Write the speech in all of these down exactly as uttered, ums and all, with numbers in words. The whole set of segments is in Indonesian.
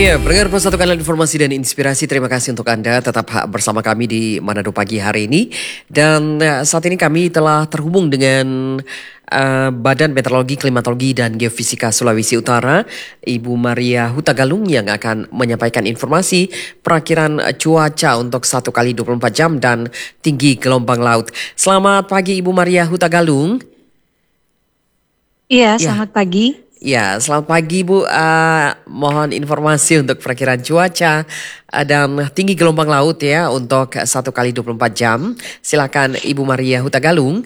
Iya, pendengar Pos satu Kanal Informasi dan Inspirasi, terima kasih untuk Anda tetap bersama kami di Manado pagi hari ini. Dan uh, saat ini kami telah terhubung dengan uh, Badan Meteorologi, Klimatologi dan Geofisika Sulawesi Utara, Ibu Maria Hutagalung yang akan menyampaikan informasi perakhiran cuaca untuk satu kali dua puluh empat jam dan tinggi gelombang laut. Selamat pagi Ibu Maria Hutagalung. Iya, Ya. selamat pagi. Ya, selamat pagi Bu. Uh, mohon informasi untuk perakhiran cuaca uh, dan tinggi gelombang laut ya untuk satu kali dua puluh empat jam. Silakan Ibu Maria Hutagalung.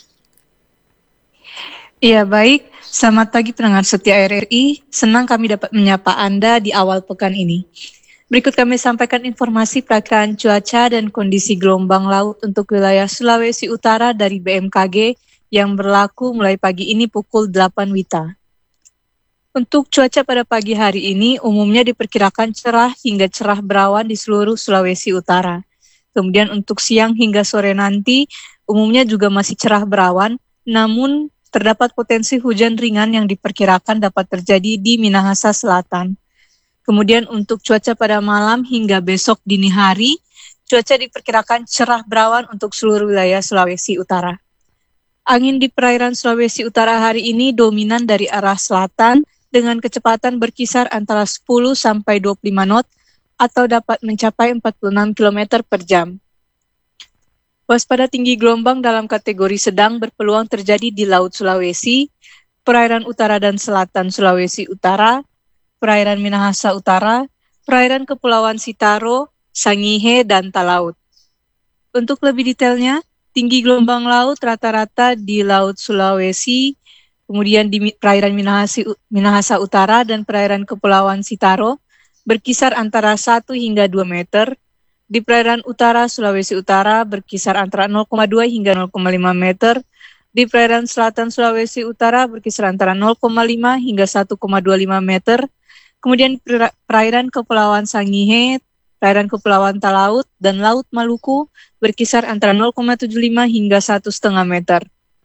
Iya, baik. Selamat pagi pendengar setia R R I. Senang kami dapat menyapa Anda di awal pekan ini. Berikut kami sampaikan informasi perakhiran cuaca dan kondisi gelombang laut untuk wilayah Sulawesi Utara dari B M K G yang berlaku mulai pagi ini pukul delapan Wita. Untuk cuaca pada pagi hari ini umumnya diperkirakan cerah hingga cerah berawan di seluruh Sulawesi Utara. Kemudian untuk siang hingga sore nanti umumnya juga masih cerah berawan, namun terdapat potensi hujan ringan yang diperkirakan dapat terjadi di Minahasa Selatan. Kemudian untuk cuaca pada malam hingga besok dini hari, cuaca diperkirakan cerah berawan untuk seluruh wilayah Sulawesi Utara. Angin di perairan Sulawesi Utara hari ini dominan dari arah selatan, dengan kecepatan berkisar antara sepuluh sampai dua puluh lima knot atau dapat mencapai empat puluh enam kilometer per jam. Waspada tinggi gelombang dalam kategori sedang berpeluang terjadi di Laut Sulawesi, perairan utara dan selatan Sulawesi Utara, perairan Minahasa Utara, perairan Kepulauan Sitaro, Sangihe, dan Talaut. Untuk lebih detailnya, tinggi gelombang laut rata-rata di Laut Sulawesi, kemudian di perairan Minahasa, Minahasa Utara dan perairan Kepulauan Sitaro berkisar antara satu hingga dua meter. Di perairan utara Sulawesi Utara berkisar antara nol koma dua hingga nol koma lima meter. Di perairan selatan Sulawesi Utara berkisar antara nol koma lima hingga satu koma dua lima meter. Kemudian perairan Kepulauan Sangihe, perairan Kepulauan Talaut, dan Laut Maluku berkisar antara nol koma tujuh lima hingga satu koma lima meter.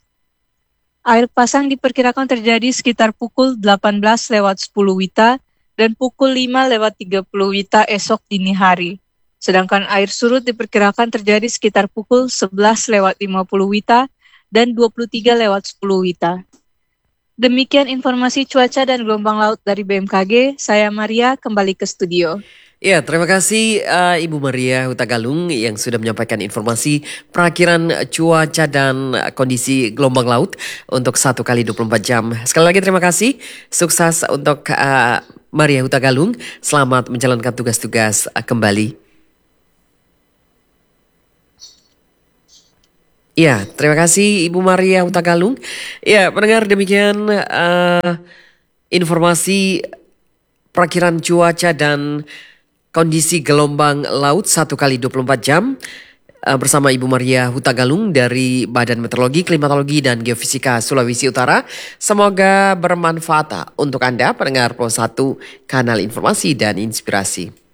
Air pasang diperkirakan terjadi sekitar pukul delapan belas lewat sepuluh Wita dan pukul lima lewat tiga puluh Wita esok dini hari. Sedangkan air surut diperkirakan terjadi sekitar pukul sebelas lewat lima puluh Wita dan dua puluh tiga lewat sepuluh Wita. Demikian informasi cuaca dan gelombang laut dari B M K G. Saya Maria, kembali ke studio. Ya, terima kasih uh, Ibu Maria Hutagalung yang sudah menyampaikan informasi perakhiran cuaca dan kondisi gelombang laut untuk satu kali dua puluh empat jam. Sekali lagi terima kasih, sukses untuk uh, Maria Hutagalung. Selamat menjalankan tugas-tugas uh, kembali. Ya, terima kasih Ibu Maria Hutagalung. Ya, pendengar, demikian uh, informasi perakhiran cuaca dan kondisi gelombang laut satu kali dua puluh empat jam uh, bersama Ibu Maria Hutagalung dari Badan Meteorologi, Klimatologi dan Geofisika Sulawesi Utara. Semoga bermanfaat untuk Anda pendengar Pos satu Kanal Informasi dan Inspirasi.